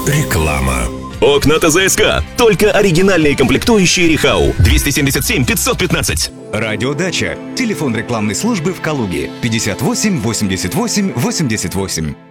Реклама. Окна ТЗСК. Только оригинальные комплектующие Рихау. 277 515. Радиодача. Телефон рекламной службы в Калуге. 58 88 88.